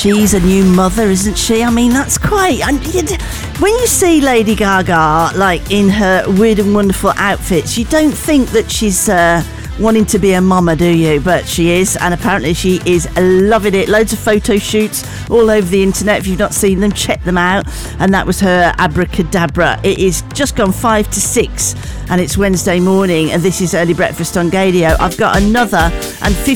she's a new mother, isn't she? I mean, that's quite... when you see Lady Gaga, like, in her weird and wonderful outfits, you don't think that she's... wanting to be a mama, do you? But she is, and apparently she is loving it. Loads of photo shoots all over the internet. If you've not seen them, check them out. And that was her Abracadabra. It is just gone 5 to 6, and it's Wednesday morning, and this is Early Breakfast on Gadio. I've got another and